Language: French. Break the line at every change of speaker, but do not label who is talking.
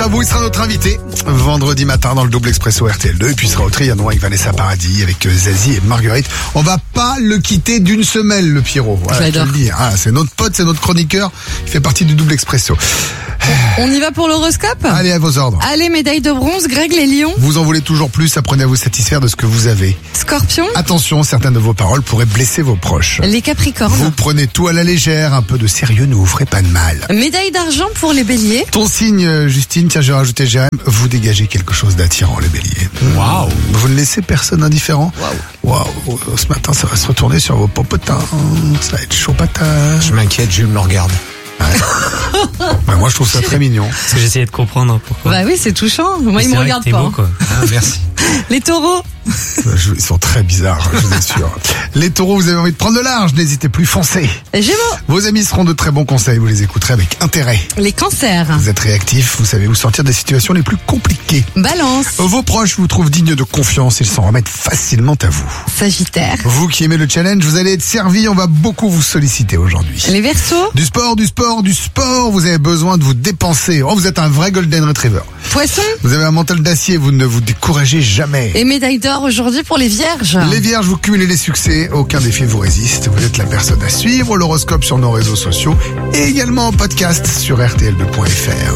Vous, il sera notre invité vendredi matin dans le double expresso RTL2 et puis il sera au Trianon avec Vanessa Paradis, avec Zazie et Marguerite. On va pas le quitter d'une semelle, le Pierrot. Voilà, je te le dis. Ah, c'est notre pote, c'est notre chroniqueur. Il fait partie du double expresso.
On y va pour l'horoscope ?
Allez, à vos ordres.
Allez, médaille de bronze, Greg, les lions.
Vous en voulez toujours plus, apprenez à vous satisfaire de ce que vous avez.
Scorpion.
Attention, certaines de vos paroles pourraient blesser vos proches.
Les capricornes.
Vous prenez tout à la légère, un peu de sérieux ne vous ferait pas de mal.
Médaille d'argent pour les béliers.
Ton signe, Justine, tiens, j'ai rajouté Jérém, vous dégagez quelque chose d'attirant, les béliers.
Waouh.
Vous ne laissez personne indifférent. Waouh. Ce matin, ça va se retourner sur vos popotins. Ça va être chaud patate.
Je m'inquiète, Jules me regarde.
Ouais, moi, je trouve ça très mignon.
Parce que j'essayais de comprendre pourquoi.
Bah oui, c'est touchant. Moi, il me regarde pas.
Beau, quoi. Ah, merci.
Les taureaux.
Ils sont très bizarres, je vous assure. Les taureaux, vous avez envie de prendre de large, n'hésitez plus, foncez.
Gémeaux.
Vos amis seront de très bons conseils, vous les écouterez avec intérêt.
Les cancers.
Vous êtes réactifs, vous savez vous sortir des situations les plus compliquées.
Balance.
Vos proches vous trouvent dignes de confiance, ils s'en remettent facilement à vous.
Sagittaire.
Vous qui aimez le challenge, vous allez être servi, on va beaucoup vous solliciter aujourd'hui.
Les Verseaux.
Du sport, vous avez besoin de vous dépenser. Oh, vous êtes un vrai golden retriever.
Poisson.
Vous avez un mental d'acier, vous ne vous découragez jamais.
Et médaille d'or aujourd'hui pour les vierges.
Les vierges, vous cumulez les succès, aucun défi vous résiste. Vous êtes la personne à suivre, l'horoscope sur nos réseaux sociaux et également en podcast sur rtl2.fr.